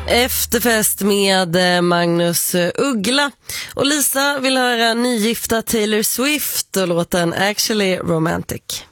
Efterfest med Magnus Uggla. Och Lisa vill höra nygifta Taylor Swift och låten Actually Romantic.